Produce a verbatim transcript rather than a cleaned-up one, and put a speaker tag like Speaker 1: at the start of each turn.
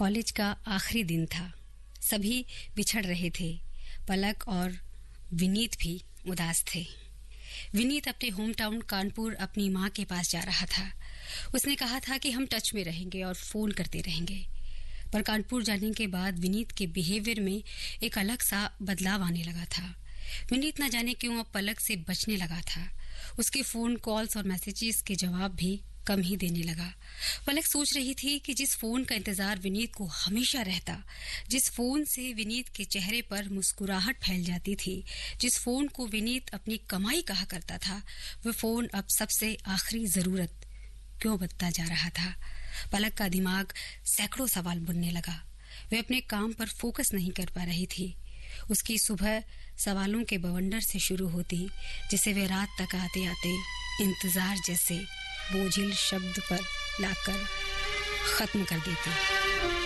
Speaker 1: College का आखिरी दिन था। सभी बिछड़ रहे थे। पलक और विनीत भी उदास थे। विनीत अपने होम टाउन कानपुर अपनी माँ के पास जा रहा था। उसने कहा था कि हम टच में रहेंगे और फोन करते रहेंगे। पर कानपुर जाने के बाद विनीत के बिहेवियर में एक अलग सा बदलाव आने लगा था। विनीत न जाने क्यों अब पलक से बचने लगा था। उसके फोन कॉल्स और मैसेजेस के जवाब भी कम ही देने लगा। पलक सोच रही थी कि जिस फोन का इंतजार विनीत को हमेशा रहता, जिस फोन से विनीत के चेहरे पर मुस्कुराहट फैल जाती थी, जिस फोन को विनीत अपनी कमाई कहा करता था, वह फोन अब सबसे आखिरी जरूरत क्यों बनता जा रहा था। पलक का दिमाग सैकड़ों सवाल बुनने लगा। वह अपने काम पर फोकस नहीं कर पा रही थी। उसकी सुबह सवालों के बवंडर से शुरू होती, जिसे वे रात तक आते आते इंतजार जैसे बोझिल शब्द पर लाकर खत्म कर देती।